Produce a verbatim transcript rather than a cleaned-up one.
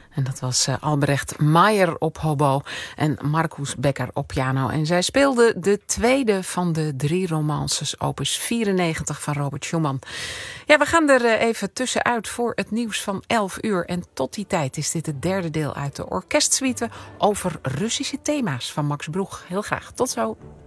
En dat was uh, Albrecht Meijer op hobo en Marcus Becker op piano. En zij speelden de tweede van de drie romances, opus vierennegentig van Robert Schumann. Ja, we gaan er uh, even tussenuit voor het nieuws van elf uur. En tot die tijd is dit het derde deel uit de orkestsuite over Russische thema's van Max Broeg. Heel graag. Tot zo.